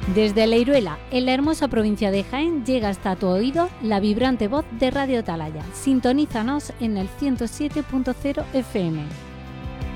Desde Leiruela, en la hermosa provincia de Jaén, llega hasta tu oído la vibrante voz de Radio Atalaya. Sintonízanos en el 107.0 FM.